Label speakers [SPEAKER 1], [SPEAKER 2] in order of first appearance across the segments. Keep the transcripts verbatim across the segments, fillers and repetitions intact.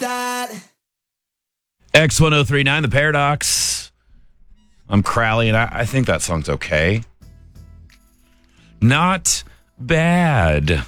[SPEAKER 1] that.
[SPEAKER 2] X ten thirty-nine, The Paradox. I'm Crowley, and I, I think that song's okay. Not bad.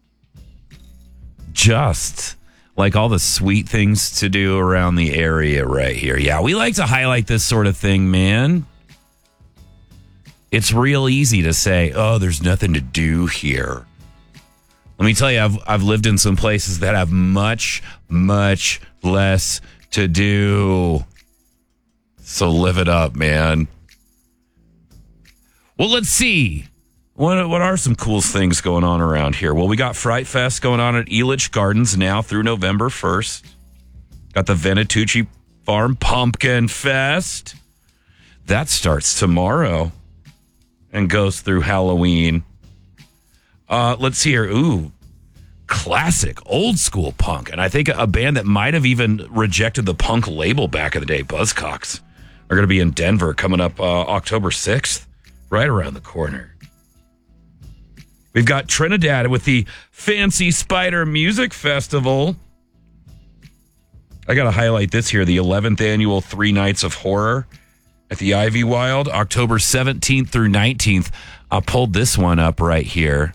[SPEAKER 2] Just like all the sweet things to do around the area right here. Yeah, we like to highlight this sort of thing, man. It's real easy to say, oh, there's nothing to do here. Let me tell you, I've I've lived in some places that have much, much less to do. So live it up, man. Well, let's see. What what are some cool things going on around here? Well, we got Fright Fest going on at Elitch Gardens now through November first. Got the Venatucci Farm Pumpkin Fest. That starts tomorrow and goes through Halloween. Uh, let's see here. Ooh, classic, old school punk. And I think a band that might have even rejected the punk label back in the day, Buzzcocks, are going to be in Denver coming up uh, October sixth, right around the corner. We've got Trinidad with the Fancy Spider Music Festival. I got to highlight this here, the eleventh annual Three Nights of Horror at the Ivy Wild, October seventeenth through nineteenth. I pulled this one up right here.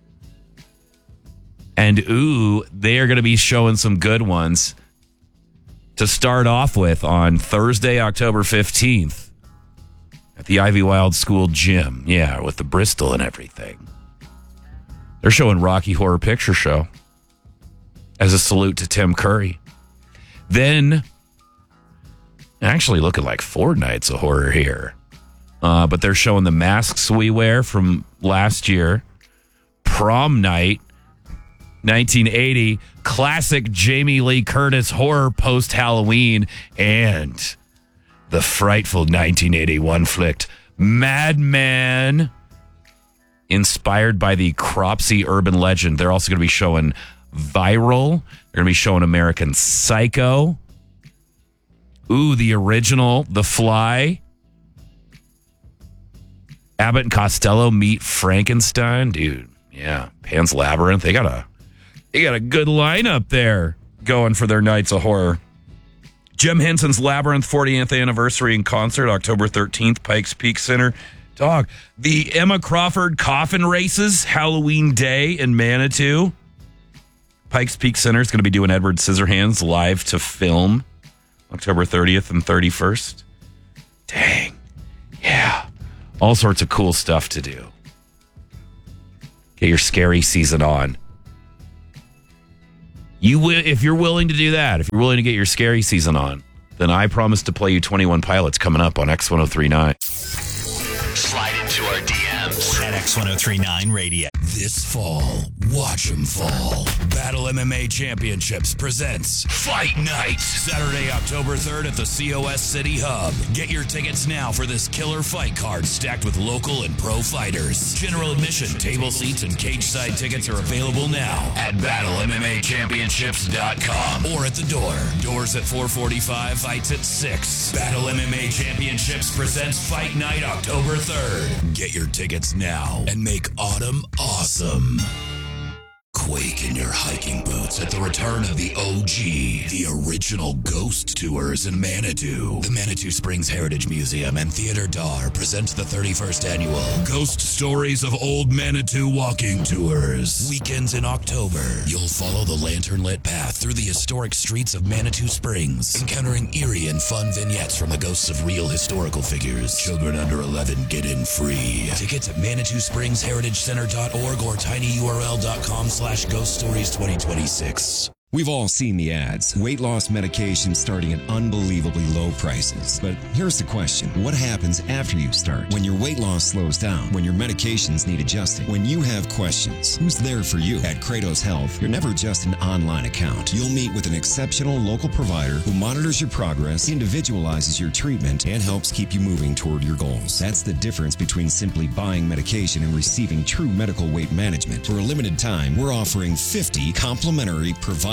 [SPEAKER 2] And ooh, they are going to be showing some good ones to start off with on Thursday, October fifteenth at the Ivy Wild School Gym. Yeah, with the Bristol and everything. They're showing Rocky Horror Picture Show as a salute to Tim Curry. Then, actually looking like four nights of horror here. Uh, but they're showing the masks we wear from last year. Prom Night, nineteen eighty. Classic Jamie Lee Curtis horror post-Halloween. And the frightful nineteen eighty-one flick Madman, inspired by the Cropsey urban legend. They're also going to be showing Viral. They're going to be showing American Psycho. Ooh, the original, The Fly. Abbott and Costello meet Frankenstein. Dude, yeah. Pan's Labyrinth. They got a, they got a good lineup there going for their nights of horror. Jim Henson's Labyrinth fortieth anniversary in concert, October thirteenth, Pikes Peak Center. Dog, the Emma Crawford Coffin Races, Halloween Day in Manitou. Pikes Peak Center is going to be doing Edward Scissorhands live to film, October thirtieth and thirty-first. Dang. Yeah. All sorts of cool stuff to do. Get your scary season on. You will, if you're willing to do that, if you're willing to get your scary season on, then I promise to play you twenty-one Pilots coming up on X ten thirty-nine.
[SPEAKER 3] Slide into our D Ms
[SPEAKER 4] at X ten thirty-nine Radio.
[SPEAKER 5] This fall, watch 'em fall. Battle M M A Championships presents Fight Night. Saturday, October third at the C O S City Hub. Get your tickets now for this killer fight card stacked with local and pro fighters. General admission, table seats, and cage side tickets are available now at battle m m a championships dot com or at the door. Doors at four forty-five, fights at six. Battle M M A Championships presents Fight Night October third. Get your tickets now and make autumn awesome. Quake in your hiking boots at the return of the O G, the original Ghost Tours in Manitou. The Manitou Springs Heritage Museum and Theater Dar presents the thirty-first annual Ghost Stories of Old Manitou Walking Tours. Weekends in October, you'll follow the lantern-lit path through the historic streets of Manitou Springs, encountering eerie and fun vignettes from the ghosts of real historical figures. Children under eleven get in free. Tickets at manitou springs heritage center dot org or tinyurl dot com slash Ghost Stories twenty twenty-six.
[SPEAKER 6] We've all seen the ads. Weight loss medication starting at unbelievably low prices. But here's the question. What happens after you start? When your weight loss slows down? When your medications need adjusting? When you have questions? Who's there for you? At Kratos Health, you're never just an online account. You'll meet with an exceptional local provider who monitors your progress, individualizes your treatment, and helps keep you moving toward your goals. That's the difference between simply buying medication and receiving true medical weight management. For a limited time, we're offering fifty complimentary provider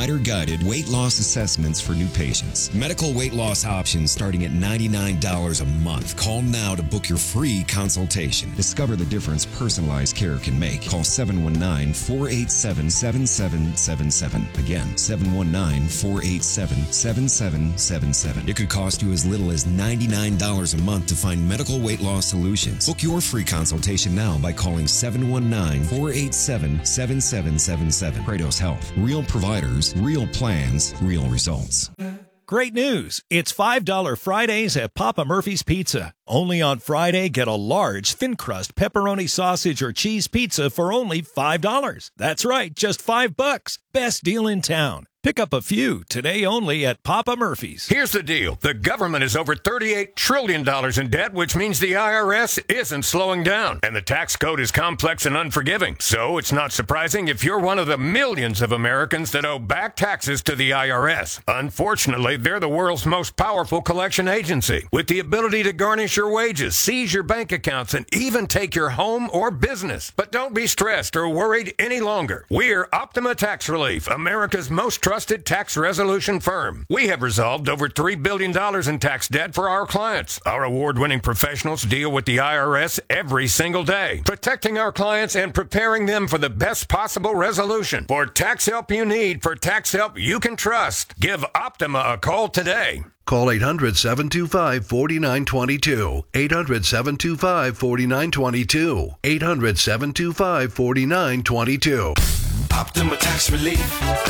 [SPEAKER 6] provider-guided weight loss assessments for new patients. Medical weight loss options starting at ninety-nine dollars a month. Call now to book your free consultation. Discover the difference personalized care can make. Call seven one nine, four eight seven, seven seven seven seven. Again, seven one nine, four eight seven, seven seven seven seven. It could cost you as little as ninety-nine dollars a month to find medical weight loss solutions. Book your free consultation now by calling seven one nine, four eight seven, seven seven seven seven. Kratos Health. Real providers, real plans, real results.
[SPEAKER 1] Great news. It's five dollar Fridays at Papa Murphy's Pizza. Only on Friday, get a large thin crust pepperoni sausage or cheese pizza for only five dollars. That's right, just five bucks. Best deal in town. Pick up a few today only at Papa Murphy's.
[SPEAKER 4] Here's the deal. The government is over thirty-eight trillion dollars in debt, which means the I R S isn't slowing down. And the tax code is complex and unforgiving. So it's not surprising if you're one of the millions of Americans that owe back taxes to the I R S. Unfortunately, they're the world's most powerful collection agency, with the ability to garnish your wages, seize your bank accounts, and even take your home or business. But don't be stressed or worried any longer. We're Optima Tax Relief, America's most trusted tax resolution firm. We have resolved over three billion dollars in tax debt for our clients. Our award-winning professionals deal with the I R S every single day, protecting our clients and preparing them for the best possible resolution. For tax help you need, for tax help you can trust, give Optima a call today.
[SPEAKER 7] Call eight hundred, seven two five, four nine two two. eight hundred, seven two five, four nine two two. eight hundred, seven two five, four nine two two.
[SPEAKER 3] Optima Tax Relief.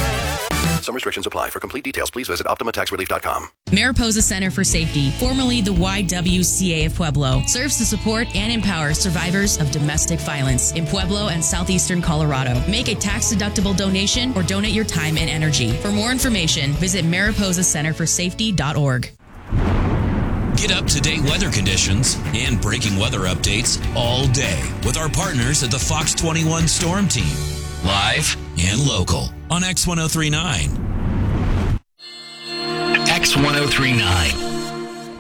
[SPEAKER 8] Some restrictions apply. For complete details, please visit optima tax relief dot com.
[SPEAKER 9] Mariposa Center for Safety, formerly the Y W C A of Pueblo, serves to support and empower survivors of domestic violence in Pueblo and southeastern Colorado. Make a tax-deductible donation or donate your time and energy. For more information, visit mariposa center for safety dot org.
[SPEAKER 5] Get up-to-date weather conditions and breaking weather updates all day with our partners at the Fox twenty-one Storm Team. Live and local on X ten thirty-nine.
[SPEAKER 3] X ten thirty-nine.